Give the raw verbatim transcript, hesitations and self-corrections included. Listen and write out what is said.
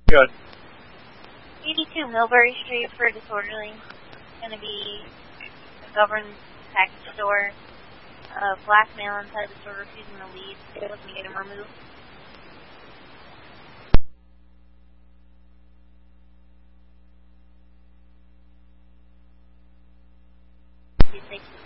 Good. eighty-two Millbury Street for disorderly. It's going to be a governed package store. Uh, black male inside the store refusing to leave. They're looking to get him removed. Six